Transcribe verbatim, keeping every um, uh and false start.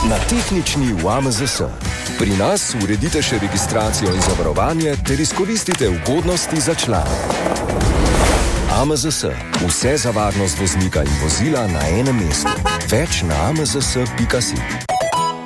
Na tehnični v A M Z S. Pri nas uredite še registracijo in zavarovanje ter izkoristite ugodnosti za člane. A M Z S. Vse za varnost voznika in vozila na enem mestu. Več na a m z s pika si.